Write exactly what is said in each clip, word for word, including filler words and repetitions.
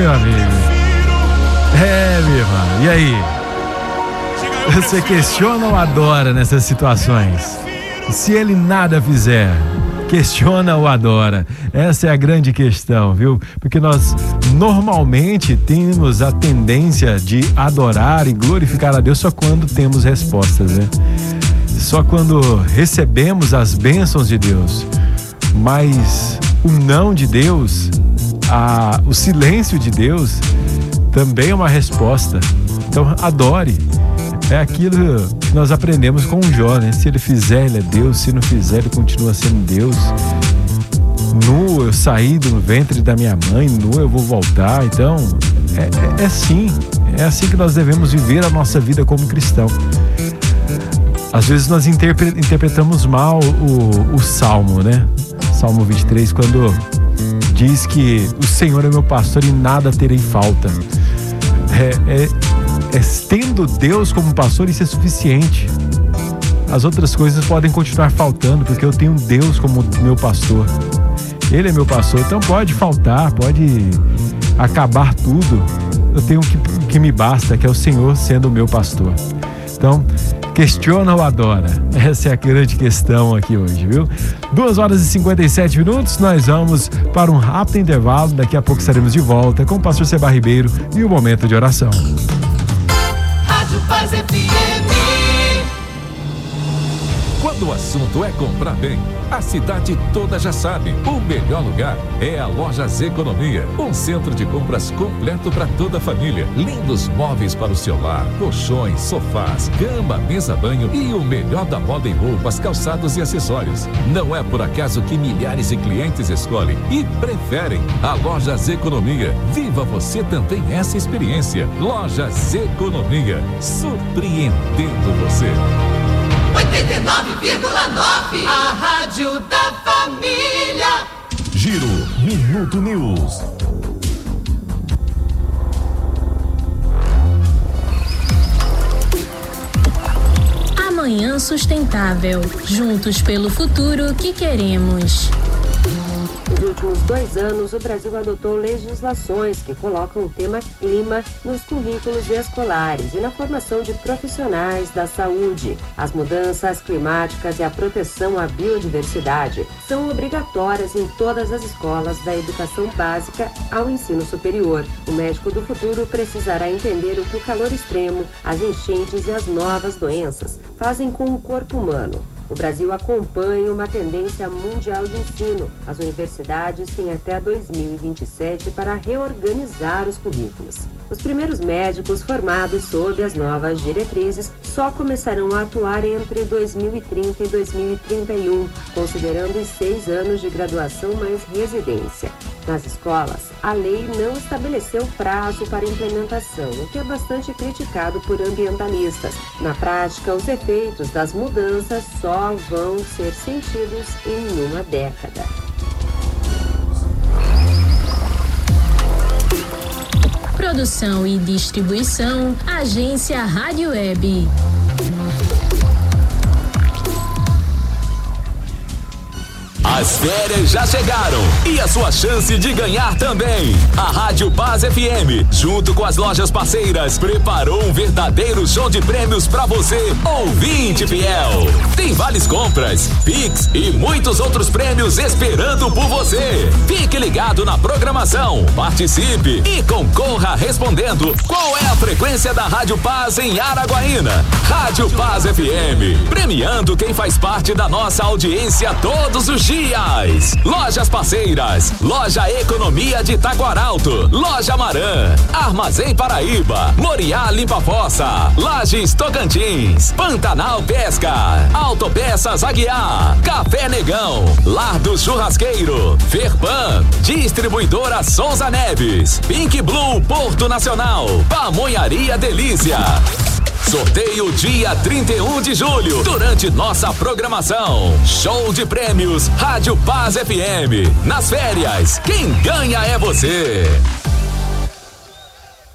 meu amigo. É, meu irmão. E aí? Você questiona ou adora nessas situações? Se ele nada fizer, questiona ou adora? Essa é a grande questão, viu? Porque nós normalmente temos a tendência de adorar e glorificar a Deus só quando temos respostas, né? Só quando recebemos as bênçãos de Deus. Mas o não de Deus, a, o silêncio de Deus também é uma resposta. Então adore. É aquilo que nós aprendemos com o Jó, né? Se ele fizer, ele é Deus. Se não fizer, ele continua sendo Deus. Nu eu saí do ventre da minha mãe, nu eu vou voltar. Então é, é, é assim. É assim que nós devemos viver a nossa vida como cristão. Às vezes nós interpre, interpretamos mal o, o Salmo, né? Salmo vinte e três, quando diz que o Senhor é meu pastor e nada terei falta. É, é, é, tendo Deus como pastor, isso é suficiente. As outras coisas podem continuar faltando, porque eu tenho Deus como meu pastor. Ele é meu pastor, então pode faltar, pode acabar tudo. Eu tenho o que, o que me basta, que é o Senhor sendo o meu pastor. Então, questiona ou adora? Essa é a grande questão aqui hoje, viu? duas horas e cinquenta e sete minutos, nós vamos para um rápido intervalo. Daqui a pouco estaremos de volta com o pastor Seba Ribeiro e o momento de oração. Rádio Paz F M. Quando o assunto é comprar bem, a cidade toda já sabe. O melhor lugar é a Lojas Economia. Um centro de compras completo para toda a família. Lindos móveis para o seu lar, colchões, sofás, cama, mesa, banho e o melhor da moda em roupas, calçados e acessórios. Não é por acaso que milhares de clientes escolhem e preferem a Lojas Economia. Viva você também essa experiência. Lojas Economia, surpreendendo você. oitenta e nove vírgula nove, a rádio da família. Giro Minuto News. Amanhã sustentável. Juntos pelo futuro que queremos. Nos últimos dois anos, o Brasil adotou legislações que colocam o tema clima nos currículos escolares e na formação de profissionais da saúde. As mudanças climáticas e a proteção à biodiversidade são obrigatórias em todas as escolas da educação básica ao ensino superior. O médico do futuro precisará entender o que o calor extremo, as enchentes e as novas doenças fazem com o corpo humano. O Brasil acompanha uma tendência mundial de ensino. As universidades têm até dois mil e vinte e sete para reorganizar os currículos. Os primeiros médicos formados sob as novas diretrizes só começarão a atuar entre dois mil e trinta e dois mil e trinta e um, considerando os seis anos de graduação mais residência. Nas escolas, a lei não estabeleceu prazo para implementação, o que é bastante criticado por ambientalistas. Na prática, os efeitos das mudanças só vão ser sentidos em uma década. Produção e distribuição, Agência Rádio Web. As férias já chegaram e a sua chance de ganhar também. A Rádio Paz F M, junto com as lojas parceiras, preparou um verdadeiro show de prêmios pra você, ouvinte fiel. Tem vales compras, Pix e muitos outros prêmios esperando por você. Fique ligado na programação, participe e concorra respondendo qual é a frequência da Rádio Paz em Araguaína. Rádio Paz F M, premiando quem faz parte da nossa audiência todos os dias. Lojas parceiras, Loja Economia de Taquaralto, Loja Marã, Armazém Paraíba, Moriá Limpa Fossa, Lages Tocantins, Pantanal Pesca, Autopeças Aguiar, Café Negão, Lar do Churrasqueiro, Ferpan, Distribuidora Souza Neves, Pink Blue Porto Nacional, Pamonharia Delícia. Sorteio dia trinta e um de julho, durante nossa programação. Show de prêmios, Rádio Paz F M. Nas férias, quem ganha é você.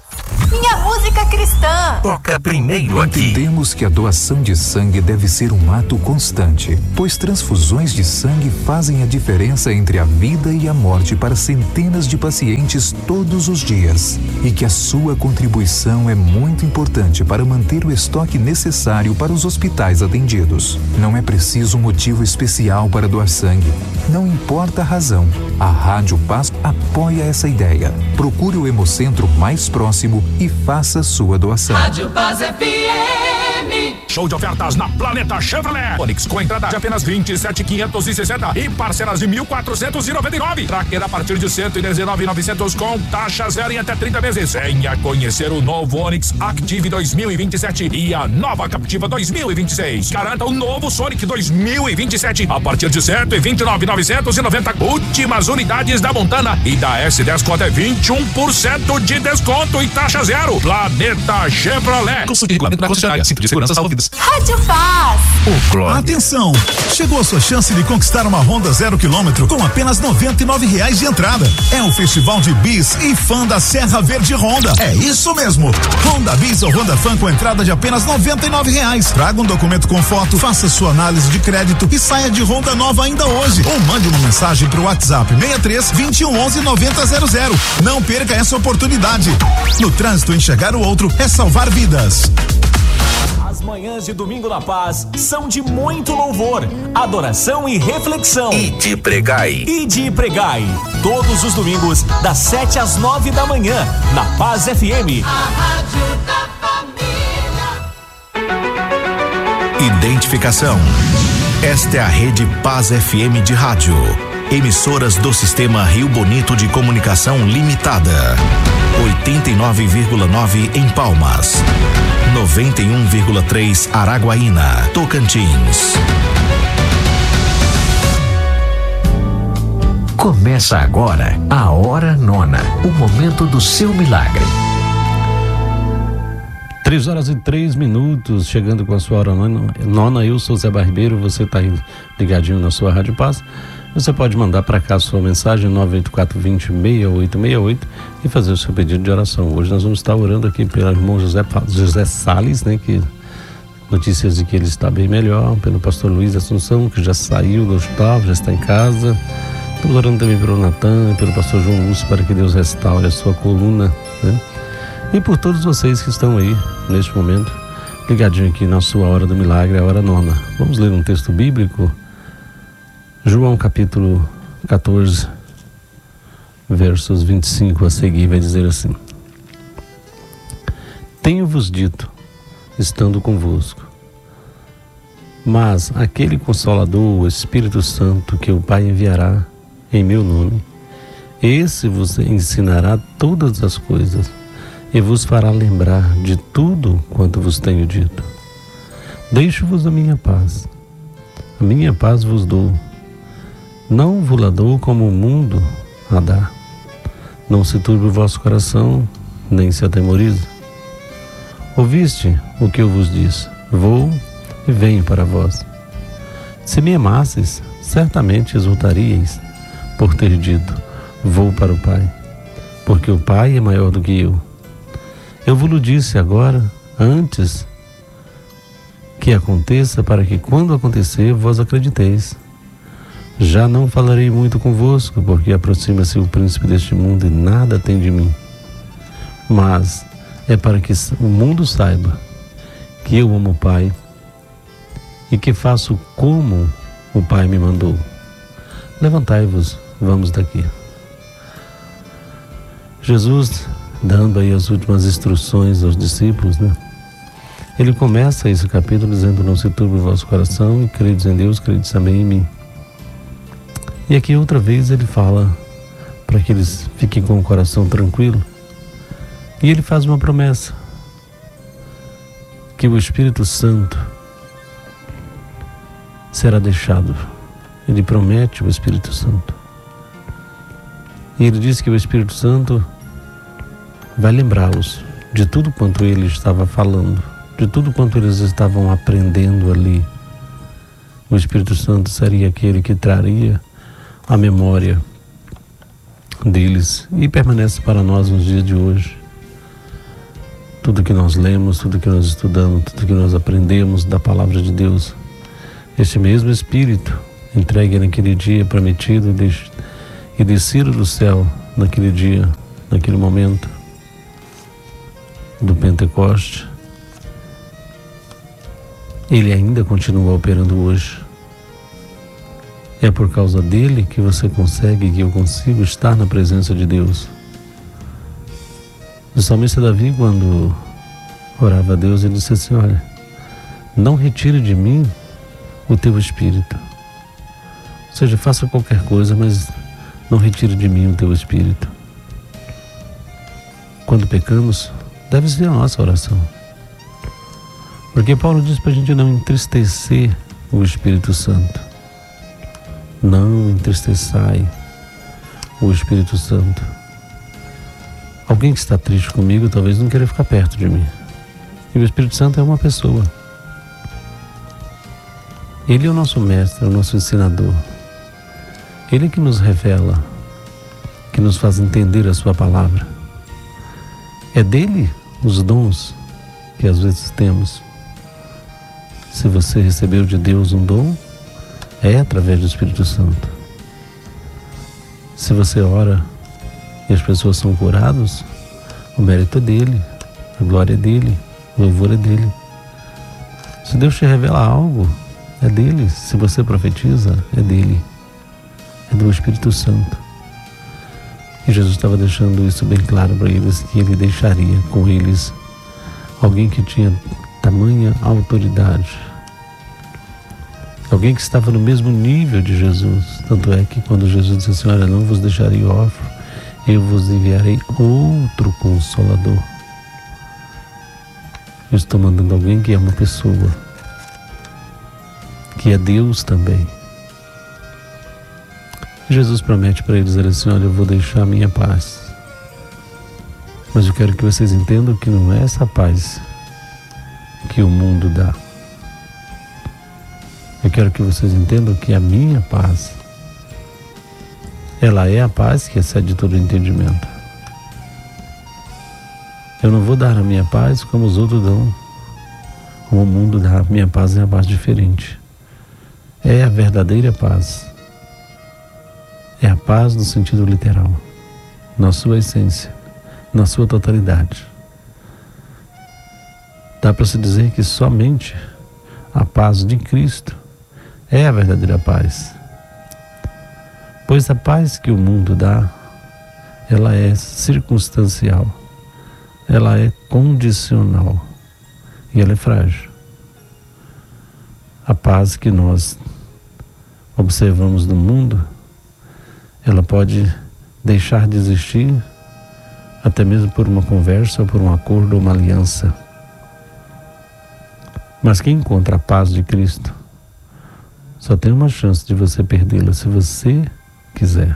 Minha música cristã. Toca primeiro aqui. Entendemos que a doação de sangue deve ser um ato constante, pois transfusões de sangue fazem a diferença entre a vida e a morte para centenas de pacientes todos os dias. E que a sua contribuição é muito importante para manter o estoque necessário para os hospitais atendidos. Não é preciso um motivo especial para doar sangue. Não importa a razão. A Rádio Paz apoia essa ideia. Procure o Hemocentro mais próximo e faça sua doação. Rádio Paz F M. Show de ofertas na Planeta Chevrolet. Onix com entrada de apenas vinte e sete mil quinhentos e sessenta e parcelas de mil quatrocentos e noventa e nove. Tracker a partir de cento e dezenove mil e novecentos com taxa zero em até trinta vezes. Venha conhecer o novo Onix Active dois mil e vinte e sete e a nova Captiva dois mil e vinte e seis. Garanta o novo Sonic dois mil e vinte e sete a partir de cento e vinte e nove mil novecentos e noventa. Últimas unidades da Montana e da S dez com até vinte e um por cento de desconto e taxa zero. Planeta Chevrolet. Consulte regulamento na concessionária. Cinto de segurança salva vidas. Rádio Paz. Atenção! Chegou a sua chance de conquistar uma Honda zero quilômetro com apenas noventa e nove reais de entrada. É o Festival de Bis e Fã da Serra Verde Honda. É isso mesmo! Honda Bis ou Honda Fã com entrada de apenas noventa e nove reais. Traga um documento com foto, faça sua análise de crédito e saia de Honda nova ainda hoje. Ou mande uma mensagem pro WhatsApp seis três, vinte e um, onze, noventa zero zero. Não perca essa oportunidade. No trânsito, enxergar o outro é salvar vidas. As manhãs de Domingo na Paz são de muito louvor, adoração e reflexão. E de pregai. E de pregai. Todos os domingos, das sete às nove da manhã, na Paz F M. A Rádio da Família. Identificação. Esta é a Rede Paz F M de rádio. Emissoras do Sistema Rio Bonito de Comunicação Limitada. oitenta e nove vírgula nove em Palmas. noventa e um vírgula três Araguaína, Tocantins. Começa agora a Hora Nona, o momento do seu milagre. Três horas e três minutos, chegando com a sua Hora Nona. Nona, eu sou Zé Barbeiro, você está aí ligadinho na sua Rádio Paz. Você pode mandar para cá a sua mensagem nove oito quatro, vinte, seis oito seis oito e fazer o seu pedido de oração. Hoje nós vamos estar orando aqui pelo irmão José, José Salles, né, que notícias de que ele está bem melhor, pelo pastor Luiz Assunção, que já saiu do hospital, já está em casa. Estamos orando também pelo Natan e pelo pastor João Lúcio para que Deus restaure a sua coluna, né? E por todos vocês que estão aí neste momento, ligadinho aqui na sua Hora do Milagre, a Hora Nona. Vamos ler um texto bíblico. João capítulo quatorze, versos vinte e cinco a seguir, vai dizer assim: Tenho-vos dito, estando convosco, mas aquele Consolador, o Espírito Santo, que o Pai enviará em meu nome, esse vos ensinará todas as coisas e vos fará lembrar de tudo quanto vos tenho dito. Deixo-vos a minha paz, a minha paz vos dou. Não vos-la dou como o mundo a dá. Não se turbe o vosso coração, nem se atemorize. Ouviste o que eu vos disse: vou e venho para vós. Se me amasseis, certamente exultaríeis por ter dito: vou para o Pai, porque o Pai é maior do que eu. Eu vos disse agora, antes que aconteça, para que quando acontecer, vós acrediteis. Já não falarei muito convosco, porque aproxima-se o príncipe deste mundo e nada tem de mim. Mas é para que o mundo saiba que eu amo o Pai e que faço como o Pai me mandou. Levantai-vos, vamos daqui. Jesus, dando aí as últimas instruções aos discípulos, né? Ele começa esse capítulo dizendo: não se turbe o vosso coração e credes em Deus, credes também em mim. E aqui outra vez ele fala para que eles fiquem com o coração tranquilo. E ele faz uma promessa, que o Espírito Santo será deixado. Ele promete o Espírito Santo. E ele diz que o Espírito Santo vai lembrá-los de tudo quanto ele estava falando, de tudo quanto eles estavam aprendendo ali. O Espírito Santo seria aquele que traria a memória deles e permanece para nós nos dias de hoje. tudo que nós lemos, tudo que nós estudamos, tudo que nós aprendemos da palavra de Deus, este mesmo Espírito entregue naquele dia prometido e descido do céu naquele dia, naquele momento do Pentecoste, ele ainda continua operando hoje. É por causa dele que você consegue, que eu consigo estar na presença de Deus. O salmista Davi, quando orava a Deus, ele disse assim: olha, não retire de mim o teu Espírito. Ou seja, faça qualquer coisa, mas não retire de mim o teu Espírito. Quando pecamos, deve ser a nossa oração. Porque Paulo diz para a gente não entristecer o Espírito Santo. Não entristeçai o Espírito Santo. Alguém que está triste comigo talvez não queira ficar perto de mim. E o Espírito Santo é uma pessoa. Ele é o nosso mestre, é o nosso ensinador. Ele é que nos revela, que nos faz entender a sua palavra. É dele os dons que às vezes temos. Se você recebeu de Deus um dom, é através do Espírito Santo. Se você ora e as pessoas são curadas, o mérito é dele, a glória é dele, o louvor é dele. Se Deus te revela algo, é dele. Se você profetiza, é dele, é do Espírito Santo. E Jesus estava deixando isso bem claro para eles, que ele deixaria com eles alguém que tinha tamanha autoridade, alguém que estava no mesmo nível de Jesus. Tanto é que quando Jesus disse assim: olha, não vos deixarei órfão, eu vos enviarei outro Consolador. Eu estou mandando alguém que é uma pessoa, que é Deus também. Jesus promete para eles assim: olha, eu vou deixar a minha paz. Mas eu quero que vocês entendam que não é essa paz que o mundo dá. Eu quero que vocês entendam que a minha paz, ela é a paz que excede todo entendimento. Eu não vou dar a minha paz como os outros dão, como o mundo dá. A minha paz é a paz diferente. É a verdadeira paz. É a paz no sentido literal, na sua essência, na sua totalidade. Dá para se dizer que somente a paz de Cristo é a verdadeira paz. Pois a paz que o mundo dá, ela é circunstancial, ela é condicional e ela é frágil. A paz que nós observamos no mundo, ela pode deixar de existir até mesmo por uma conversa, ou por um acordo, ou uma aliança. Mas quem encontra a paz de Cristo só tem uma chance de você perdê-la se você quiser.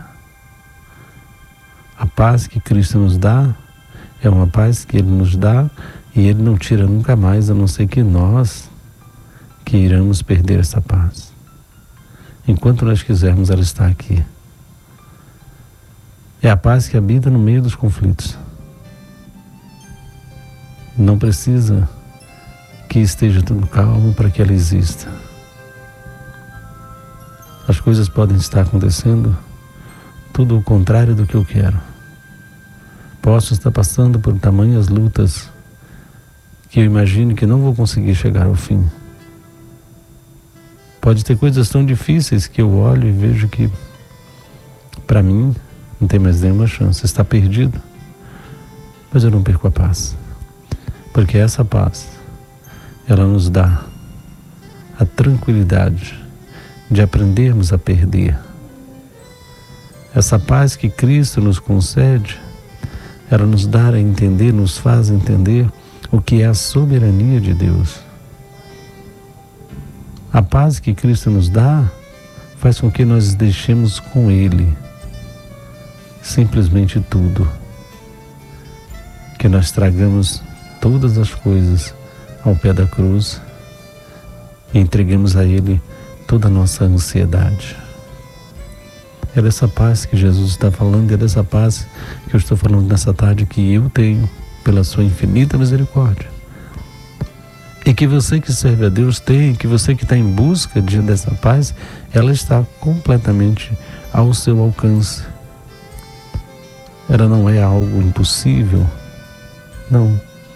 A paz que Cristo nos dá é uma paz que Ele nos dá e Ele não tira nunca mais, a não ser que nós que iramos perder essa paz. Enquanto nós quisermos, ela está aqui. É a paz que habita no meio dos conflitos. Não precisa que esteja tudo calmo para que ela exista. As coisas podem estar acontecendo tudo o contrário do que eu quero. Posso estar passando por tamanhas lutas que eu imagino que não vou conseguir chegar ao fim. Pode ter coisas tão difíceis que eu olho e vejo que, para mim, não tem mais nenhuma chance, está perdido. Mas eu não perco a paz. Porque essa paz, ela nos dá a tranquilidade de aprendermos a perder. Essa paz que Cristo nos concede, ela nos dá a entender, nos faz entender o que é a soberania de Deus. A paz que Cristo nos dá faz com que nós deixemos com Ele simplesmente tudo. Que nós tragamos todas as coisas ao pé da cruz e entreguemos a Ele toda a nossa ansiedade. É dessa paz que Jesus está falando, é dessa paz que eu estou falando nessa tarde, que eu tenho pela sua infinita misericórdia. E que você que serve a Deus tem, que você que está em busca de, dessa paz, ela está completamente ao seu alcance. Ela não é algo impossível, não.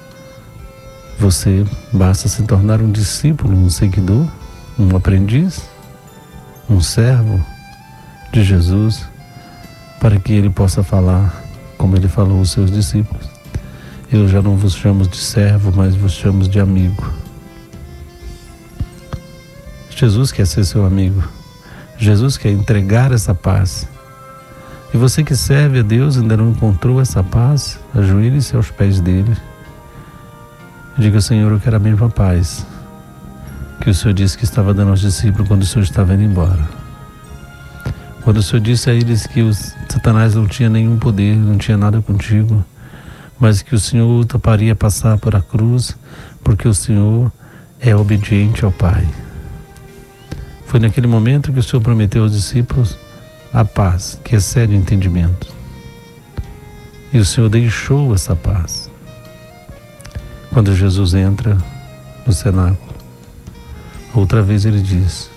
Você basta se tornar um discípulo, um seguidor, um aprendiz, um servo de Jesus, para que ele possa falar como ele falou aos seus discípulos. Eu já não vos chamo de servo, mas vos chamo de amigo. Jesus quer ser seu amigo. Jesus quer entregar essa paz. E você que serve a Deus ainda não encontrou essa paz, ajoelhe-se aos pés dele. Diga: Senhor, eu quero a mesma paz que o Senhor disse que estava dando aos discípulos quando o Senhor estava indo embora. Quando o Senhor disse a eles que o Satanás não tinha nenhum poder, não tinha nada contigo, mas que o Senhor toparia passar por a cruz, porque o Senhor é obediente ao Pai. Foi naquele momento que o Senhor prometeu aos discípulos a paz, que excede o entendimento. E o Senhor deixou essa paz. Quando Jesus entra no cenáculo, outra vez ele diz: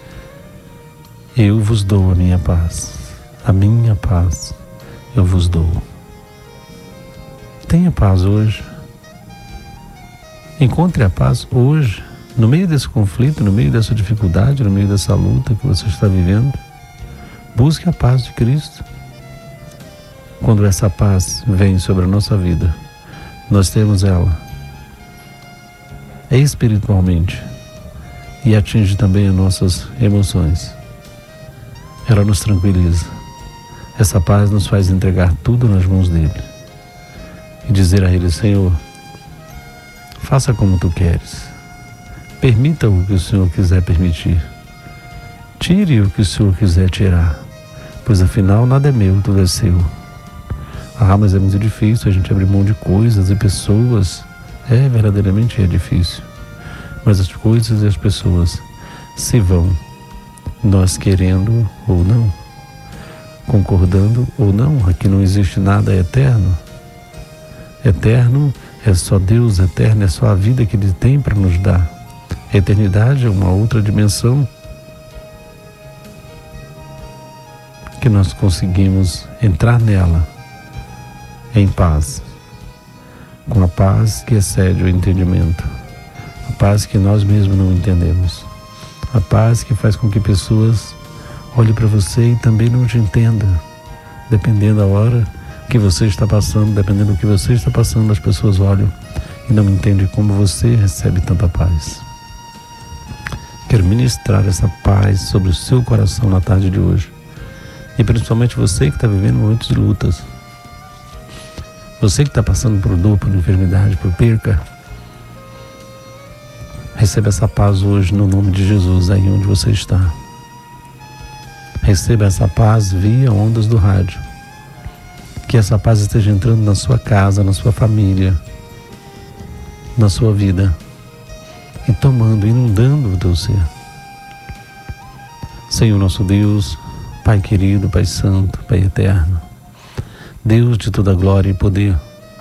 eu vos dou a minha paz, a minha paz eu vos dou. Tenha paz hoje. Encontre a paz hoje, no meio desse conflito, no meio dessa dificuldade, no meio dessa luta que você está vivendo. Busque a paz de Cristo. Quando essa paz vem sobre a nossa vida, nós temos ela espiritualmente e atinge também as nossas emoções. Ela nos tranquiliza. Essa paz nos faz entregar tudo nas mãos dele e dizer a ele: Senhor, faça como tu queres. Permita o que o Senhor quiser permitir. Tire o que o Senhor quiser tirar, pois afinal nada é meu, tudo é seu. Ah, mas é muito difícil a gente abrir mão de coisas e pessoas. É, verdadeiramente é difícil. Mas as coisas e as pessoas se vão, nós querendo ou não, concordando ou não. Aqui não existe nada eterno. Eterno é só Deus, eterno é só a vida que Ele tem para nos dar. A eternidade é uma outra dimensão que nós conseguimos entrar nela em paz, com a paz que excede o entendimento, a paz que nós mesmos não entendemos, a paz que faz com que pessoas olhem para você e também não te entendam, dependendo da hora que você está passando, dependendo do que você está passando, as pessoas olham e não entendem como você recebe tanta paz. Quero ministrar essa paz sobre o seu coração na tarde de hoje, e principalmente você que está vivendo momentos de lutas. Você que está passando por dor, por enfermidade, por perca, receba essa paz hoje no nome de Jesus, aí onde você está. Receba essa paz via ondas do rádio. Que essa paz esteja entrando na sua casa, na sua família, na sua vida, e tomando, inundando o teu ser. Senhor nosso Deus, Pai querido, Pai santo, Pai eterno, Deus de toda glória e poder,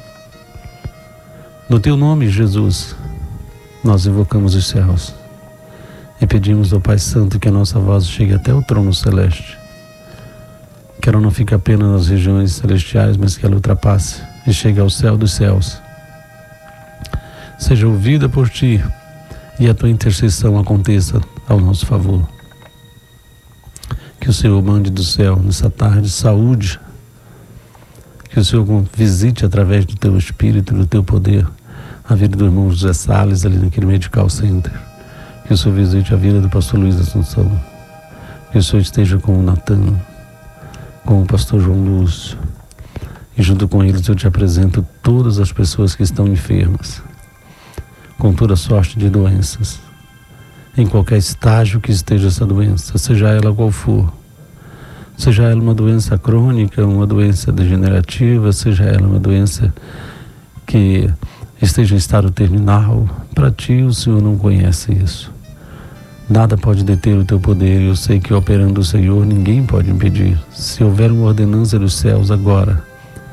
no teu nome, Jesus, nós invocamos os céus e pedimos ao Pai santo que a nossa voz chegue até o trono celeste, que ela não fique apenas nas regiões celestiais, mas que ela ultrapasse e chegue ao céu dos céus. Seja ouvida por ti e a tua intercessão aconteça ao nosso favor. Que o Senhor mande do céu nessa tarde saúde, que o Senhor visite através do teu Espírito, do teu poder, a vida do irmão José Salles ali naquele Medical Center. Que o Senhor visite a vida do pastor Luiz Assunção. Que o Senhor esteja com o Natan, com o pastor João Lúcio. E junto com eles eu te apresento todas as pessoas que estão enfermas, com toda sorte de doenças, em qualquer estágio que esteja essa doença, seja ela qual for. Seja ela uma doença crônica, uma doença degenerativa, seja ela uma doença que esteja em estado terminal. Para ti, o Senhor não conhece isso. Nada pode deter o teu poder. Eu sei que operando o Senhor, ninguém pode impedir. Se houver uma ordenança dos céus agora,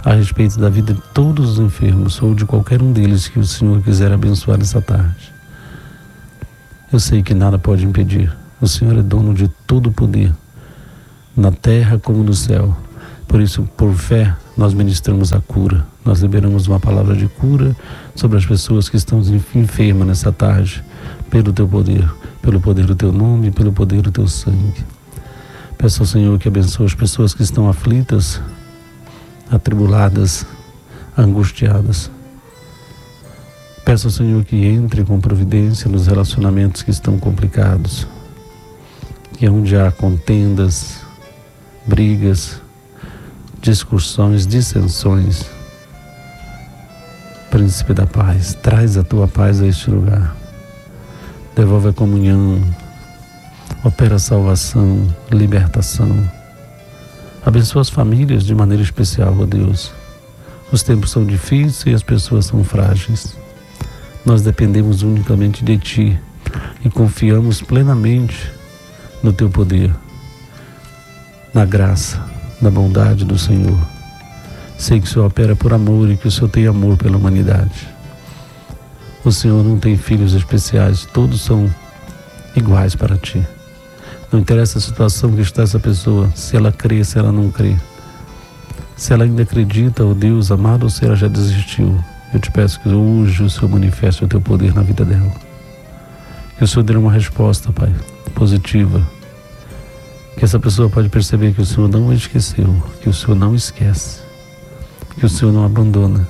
a respeito da vida de todos os enfermos ou de qualquer um deles que o Senhor quiser abençoar nessa tarde. Eu sei que nada pode impedir. O Senhor é dono de todo o poder, na terra como no céu. Por isso, por fé, nós ministramos a cura. Nós liberamos uma palavra de cura sobre as pessoas que estão enfermas nessa tarde, pelo teu poder, pelo poder do teu nome, pelo poder do teu sangue. Peço ao Senhor que abençoe as pessoas que estão aflitas, atribuladas, angustiadas. Peço ao Senhor que entre com providência nos relacionamentos que estão complicados, que onde há contendas, brigas, discussões, dissensões. Príncipe da paz, traz a tua paz a este lugar. Devolve a comunhão, opera a salvação, libertação. Abençoa as famílias de maneira especial, ó Deus. Os tempos são difíceis e as pessoas são frágeis. Nós dependemos unicamente de Ti e confiamos plenamente no Teu poder, na graça, na bondade do Senhor. Sei que o Senhor opera por amor e que o Senhor tem amor pela humanidade. O Senhor não tem filhos especiais, todos são iguais para Ti. Não interessa a situação que está essa pessoa, se ela crê, se ela não crê. Se ela ainda acredita, ó Deus amado, ou se ela já desistiu. Eu te peço que hoje o Senhor manifeste o Teu poder na vida dela. Que o Senhor dê uma resposta, Pai, positiva. Que essa pessoa pode perceber que o Senhor não a esqueceu, que o Senhor não esquece, que o Senhor não abandona.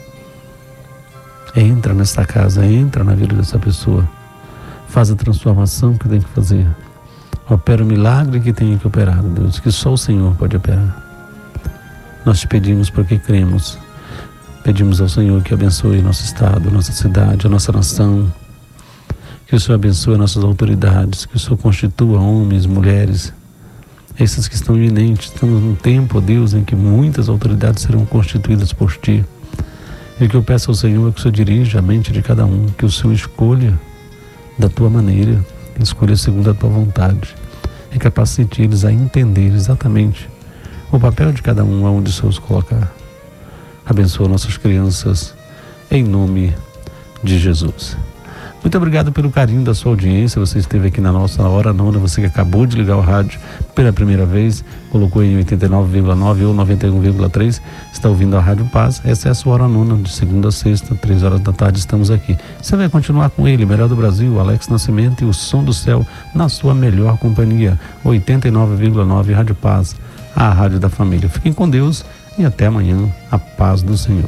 Entra nessa casa, entra na vida dessa pessoa. Faz a transformação que tem que fazer. Opera o milagre que tem que operar, Deus, que só o Senhor pode operar. Nós te pedimos porque cremos. Pedimos ao Senhor que abençoe nosso estado, nossa cidade, a nossa nação. Que o Senhor abençoe nossas autoridades, que o Senhor constitua homens, mulheres, esses que estão iminentes. Estamos num tempo, ó Deus, em que muitas autoridades serão constituídas por Ti. E o que eu peço ao Senhor é que o Senhor dirija a mente de cada um, que o Senhor escolha da Tua maneira, escolha segundo a Tua vontade, e capacite eles a entender exatamente o papel de cada um aonde o Senhor os colocar. Abençoa nossas crianças, em nome de Jesus. Muito obrigado pelo carinho da sua audiência. Você esteve aqui na nossa Hora Nona, você que acabou de ligar o rádio pela primeira vez, colocou em oitenta e nove vírgula nove ou noventa e um vírgula três, está ouvindo a Rádio Paz. Essa é a sua Hora Nona, de segunda a sexta, três horas da tarde, estamos aqui. Você vai continuar com ele, melhor do Brasil, Alex Nascimento e o Som do Céu, na sua melhor companhia, oitenta e nove vírgula nove Rádio Paz, a rádio da família. Fiquem com Deus e até amanhã, a paz do Senhor.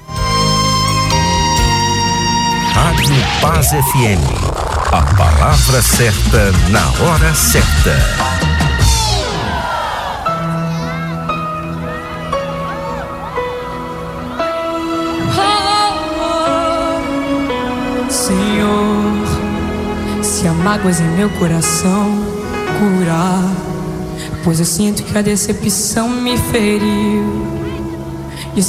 Rádio Paz F M, a palavra certa na hora certa. Senhor, se há mágoas em meu coração, curar, pois eu sinto que a decepção me feriu.